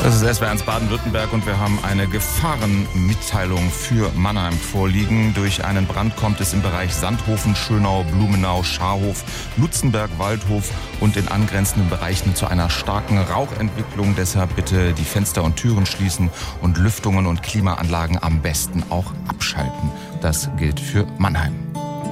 Das ist SWR1 Baden-Württemberg und wir haben eine Gefahrenmitteilung für Mannheim vorliegen. Durch einen Brand kommt es im Bereich Sandhofen, Schönau, Blumenau, Scharhof, Lutzenberg, Waldhof und in angrenzenden Bereichen zu einer starken Rauchentwicklung. Deshalb bitte die Fenster und Türen schließen und Lüftungen und Klimaanlagen am besten auch abschalten. Das gilt für Mannheim.